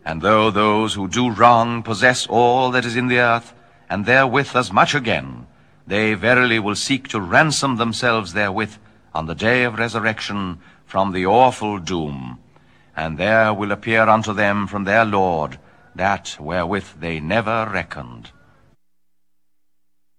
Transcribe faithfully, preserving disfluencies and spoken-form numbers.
And though those who do wrong possess all that is in the earth, and therewith as much again, they verily will seek to ransom themselves therewith on the day of resurrection from the awful doom. And there will appear unto them from their Lord that wherewith they never reckoned.